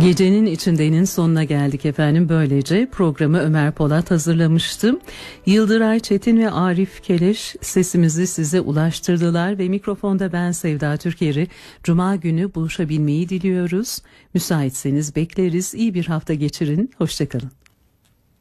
Gecenin içindenin sonuna geldik efendim. Böylece programı Ömer Polat hazırlamıştı. Yıldıray Çetin ve Arif Keleş sesimizi size ulaştırdılar ve mikrofonda ben Sevda Türker'i Cuma günü buluşabilmeyi diliyoruz. Müsaitseniz bekleriz. İyi bir hafta geçirin. Hoşçakalın.